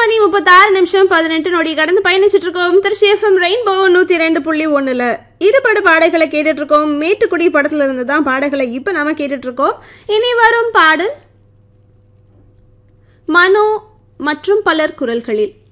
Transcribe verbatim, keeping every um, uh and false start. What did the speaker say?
மணி முப்பத்தாறு நிமிஷம் பதினெட்டு நொடி கடந்து பயணிச்சுட்டு இருக்கோம். திருச்சி எஃப்எம் ரெயின்போ நூத்தி ரெண்டு புள்ளி ஒண்ணுல இருபடு பாடல்களை கேட்டுட்டு இருக்கோம். மேட்டுக்குடி படத்துல இருந்து தான் பாடல்களை இப்ப நாம கேட்டுட்டு இருக்கோம். இனி வரும் பாடல் மனோ மற்றும் பலர் குரல்களில்